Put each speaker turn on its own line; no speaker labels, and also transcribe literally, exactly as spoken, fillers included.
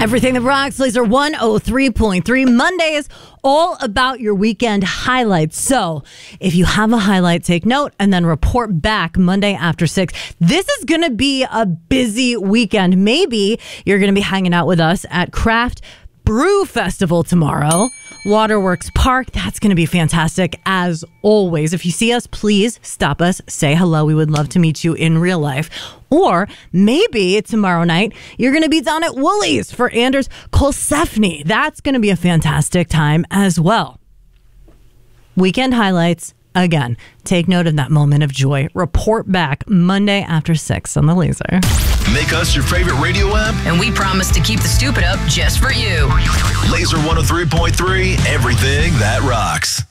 Everything that rocks, Laser one oh three point three. Monday is all about your weekend highlights. So if you have a highlight, take note and then report back Monday after six. This is going to be a busy weekend. Maybe you're going to be hanging out with us at Craft Brew Festival tomorrow. Waterworks Park. That's going to be fantastic as always. If you see us, please stop us. Say hello. We would love to meet you in real life. Or maybe tomorrow night, you're going to be down at Woolies for Anders Kolsefny. That's going to be a fantastic time as well. Weekend highlights. Again, take note of that moment of joy. Report back Monday after six on the Laser.
Make us your favorite radio app,
and we promise to keep the stupid up just for you.
Laser one oh three point three, everything that rocks.